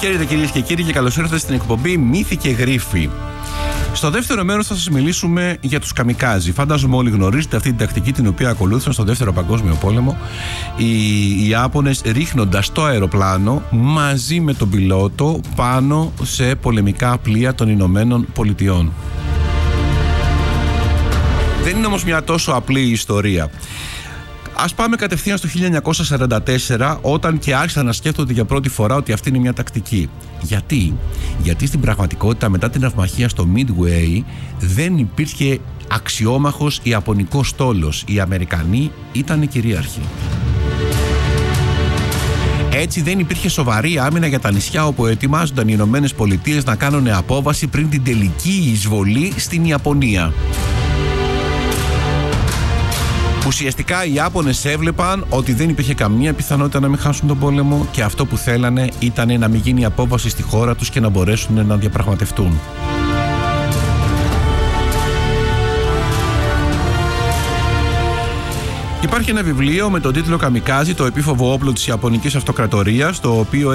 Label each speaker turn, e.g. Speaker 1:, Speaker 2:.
Speaker 1: Χαίρετε κυρίες και κύριοι και καλώς ήρθατε στην εκπομπή Μύθοι και Γρίφοι. Στο δεύτερο μέρος θα σας μιλήσουμε για τους καμικάζι. Φαντάζομαι όλοι γνωρίζετε αυτή την τακτική την οποία ακολούθησαν στο Δεύτερο Παγκόσμιο Πόλεμο οι Ιάπωνες, ρίχνοντας το αεροπλάνο μαζί με τον πιλότο πάνω σε πολεμικά πλοία των Ηνωμένων Πολιτειών. Δεν είναι όμως μια τόσο απλή ιστορία. Ας πάμε κατευθείαν στο 1944, όταν και άρχισαν να σκέφτονται για πρώτη φορά ότι αυτή είναι μια τακτική. Γιατί στην πραγματικότητα μετά την ναυμαχία στο Midway δεν υπήρχε αξιόμαχος ιαπωνικός στόλος. Οι Αμερικανοί ήταν κυρίαρχοι. Έτσι δεν υπήρχε σοβαρή άμυνα για τα νησιά όπου ετοιμάζονταν οι Ηνωμένες Πολιτείες να κάνουν απόβαση πριν την τελική εισβολή στην Ιαπωνία. Ουσιαστικά οι Ιάπωνες έβλεπαν ότι δεν υπήρχε καμία πιθανότητα να μην χάσουν τον πόλεμο και αυτό που θέλανε ήταν να μην γίνει απόβαση στη χώρα τους και να μπορέσουν να διαπραγματευτούν. Υπάρχει ένα βιβλίο με τον τίτλο «Καμικάζι, το επίφοβο όπλο της Ιαπωνικής Αυτοκρατορίας», το οποίο